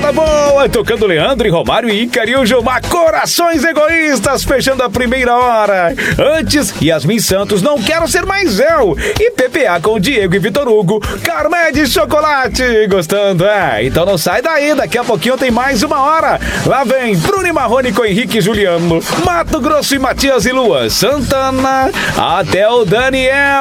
moda boa, tocando Leandro e Romário e Ícaro e o Gilmar, Corações Egoístas, fechando a primeira hora. Antes, Yasmin Santos, Não Quero Ser Mais Eu, e PPA com Diego e Vitor Hugo, Carmé de Chocolate. Gostando, Então não sai daí, daqui a pouquinho tem mais uma hora. Lá vem Bruno e Marrone com Henrique e Juliano, Mato Grosso e Matias e Luan Santana, até o Daniel.